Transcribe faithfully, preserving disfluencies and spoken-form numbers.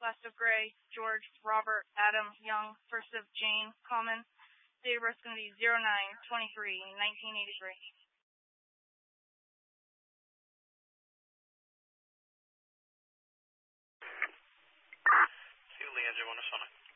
last of Gray, George, Robert, Adam, Young, first of Jane, Common. Date of birth is going to be zero nine twenty-three nineteen eighty-three. See you, Leandro, on the summit.